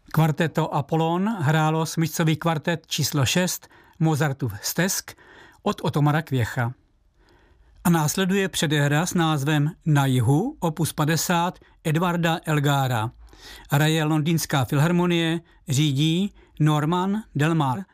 Kvarteto Apollon hrálo smyčcový kvartet číslo 6 Mozartův Stesk od Otomara Kvěcha. A následuje předehra s názvem Na jihu, opus 50 Edvarda Elgára. Hraje Londýnská filharmonie, řídí Norman Delmar.